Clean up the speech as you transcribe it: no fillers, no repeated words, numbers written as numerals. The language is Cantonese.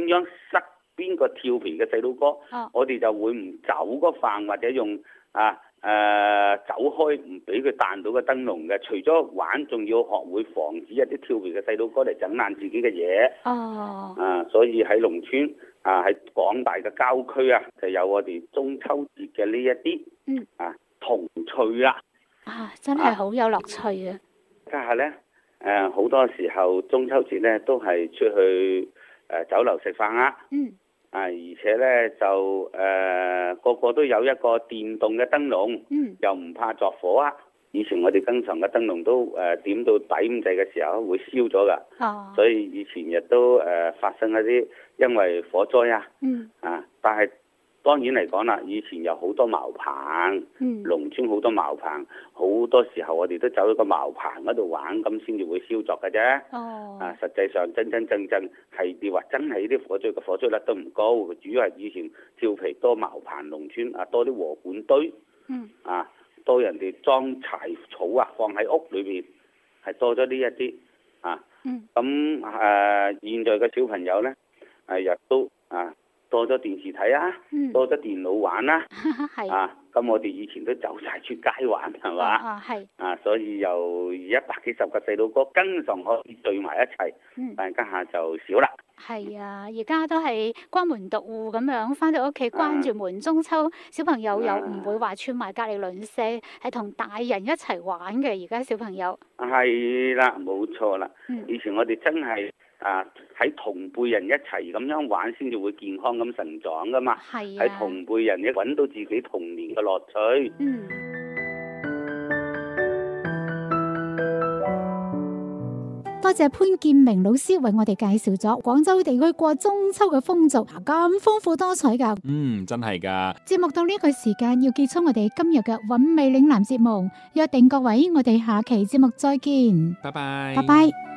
央塞邊個調皮嘅細佬哥，我哋就會唔走個飯或者用走開，唔俾佢彈到個燈籠嘅。除咗玩，仲要學會防止一啲調皮嘅細佬哥嚟整爛自己嘅嘢。所以喺農村喺廣大嘅郊區就有我哋中秋節嘅呢一啲童趣啦。 真係好有樂趣啊！ 家下呢，好多時候中秋節呢都係出去酒樓食飯啦。而且呢，就個個都有一個電動嘅燈籠，又唔怕着火啊！以前我哋經常嘅燈籠都點到底咁滯嘅時候會燒咗噶，所以以前亦都發生一啲因為火災但係當然嚟講啦，以前有好多茅棚，農村好多茅棚，好多時候我哋都走喺個茅棚嗰度玩，咁先至會燒着嘅啫。實際上真真正正係你話真係啲火災嘅火災率都唔高，主要係以前調皮多茅棚，農村多啲禾稈堆，多人哋裝柴草放喺屋裏邊，係多咗呢一啲咁現在嘅小朋友呢，亦都多咗電視睇多咗電腦玩咁我哋以前都走晒出街玩係嘛？所以由100幾十個細佬哥經常可以聚埋一齊，但係家下就少啦。 係而家都係關門獨戶咁樣，翻到屋企關住門。中秋小朋友又唔會話串埋隔離鄰舍，係同大人一齊玩嘅。而家小朋友係啦，冇錯啦。以前我哋真係喺同輩人一齊咁樣玩，先至會健康咁成長噶嘛。喺同輩人一揾到自己童年嘅樂趣。 多謝潘建明老師為我哋介紹咗廣州地區過中秋嘅風俗，咁豐富多彩噶。 真係噶。 節目到呢個時間要結束我哋今日嘅韻味嶺南節目，約定各位，我哋下期節目再見。 拜拜。 拜拜。